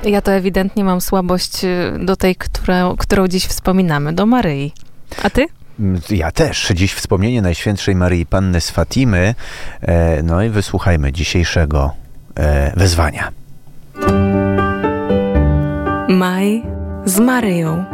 Ja to ewidentnie mam słabość do tej, którą dziś wspominamy, do Maryi. A ty? Ja też. Dziś wspomnienie Najświętszej Maryi Panny z Fatimy. No i wysłuchajmy dzisiejszego wezwania. Maj z Maryją.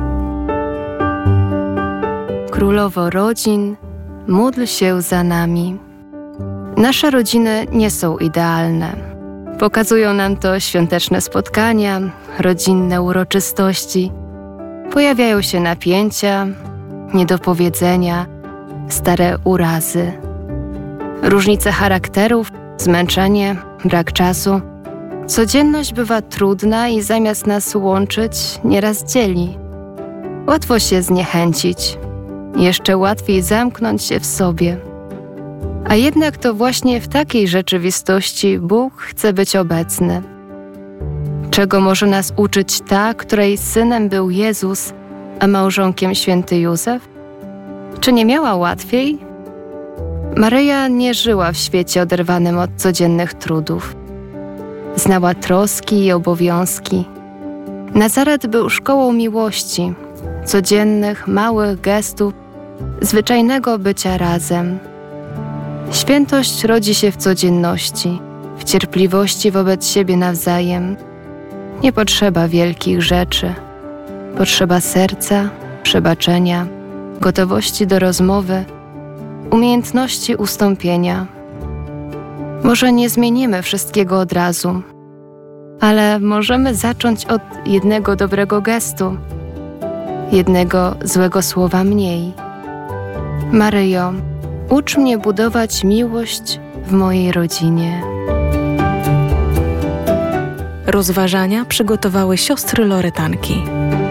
Królowo rodzin, módl się za nami. Nasze rodziny nie są idealne. Pokazują nam to świąteczne spotkania, rodzinne uroczystości. Pojawiają się napięcia, niedopowiedzenia, stare urazy. Różnice charakterów, zmęczenie, brak czasu. Codzienność bywa trudna i zamiast nas łączyć, nieraz dzieli. Łatwo się zniechęcić, jeszcze łatwiej zamknąć się w sobie. A jednak to właśnie w takiej rzeczywistości Bóg chce być obecny. Czego może nas uczyć ta, której synem był Jezus, a małżonkiem święty Józef? Czy nie miała łatwiej? Maryja nie żyła w świecie oderwanym od codziennych trudów. Znała troski i obowiązki. Nazaret był szkołą miłości, codziennych, małych gestów, zwyczajnego bycia razem. Świętość rodzi się w codzienności, w cierpliwości wobec siebie nawzajem. Nie potrzeba wielkich rzeczy. Potrzeba serca, przebaczenia, gotowości do rozmowy, umiejętności ustąpienia. Może nie zmienimy wszystkiego od razu, ale możemy zacząć od jednego dobrego gestu, jednego złego słowa mniej. Maryjo, ucz mnie budować miłość w mojej rodzinie. Rozważania przygotowały siostry Loretanki.